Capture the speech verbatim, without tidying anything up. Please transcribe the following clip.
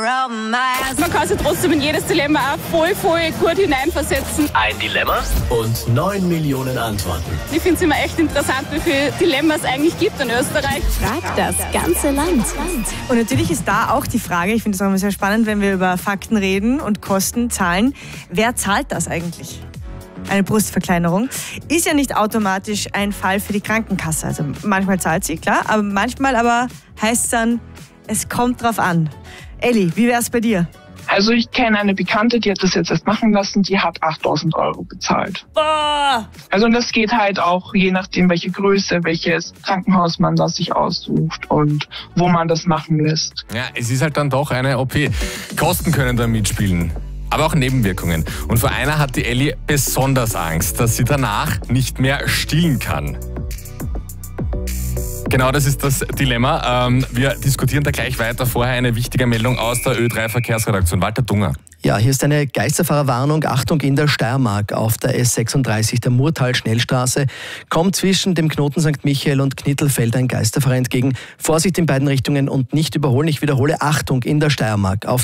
Man kann sich trotzdem in jedes Dilemma auch voll, voll gut hineinversetzen. Ein Dilemma und neun Millionen Antworten. Ich finde es immer echt interessant, wie viele Dilemmas es eigentlich gibt in Österreich. Fragt das ganze Land. Und natürlich ist da auch die Frage, ich finde es auch immer sehr spannend, wenn wir über Fakten reden und Kosten, Zahlen, wer zahlt das eigentlich? Eine Brustverkleinerung ist ja nicht automatisch ein Fall für die Krankenkasse. Also manchmal zahlt sie, klar, aber manchmal aber heißt es dann, es kommt drauf an. Elli, wie wär's bei dir? Also ich kenne eine Bekannte, die hat das jetzt erst machen lassen, die hat achttausend Euro bezahlt. Boah! Also und das geht halt auch je nachdem, welche Größe, welches Krankenhaus man da sich aussucht und wo man das machen lässt. Ja, es ist halt dann doch eine O P. Kosten können da mitspielen, aber auch Nebenwirkungen. Und vor einer hat die Elli besonders Angst, dass sie danach nicht mehr stillen kann. Genau, das ist das Dilemma. Ähm, wir diskutieren da gleich weiter. Vorher eine wichtige Meldung aus der Ö drei Verkehrsredaktion. Walter Dunger. Ja, hier ist eine Geisterfahrerwarnung. Achtung, in der Steiermark auf der S sechsunddreißig der Murtal-Schnellstraße kommt zwischen dem Knoten Sankt Michael und Knittelfeld ein Geisterfahrer entgegen. Vorsicht in beiden Richtungen und nicht überholen. Ich wiederhole, Achtung in der Steiermark auf